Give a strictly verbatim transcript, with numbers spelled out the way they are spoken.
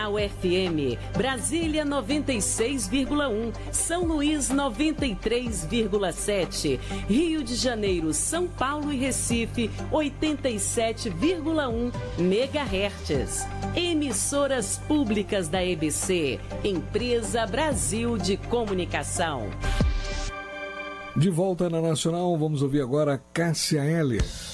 U F M, Brasília noventa e seis vírgula um, São Luís noventa e três vírgula sete, Rio de Janeiro, São Paulo e Recife oitenta e sete vírgula um megahertz. Emissoras públicas da E B C, Empresa Brasil de Comunicação. De volta na Nacional, vamos ouvir agora Cássia Eller.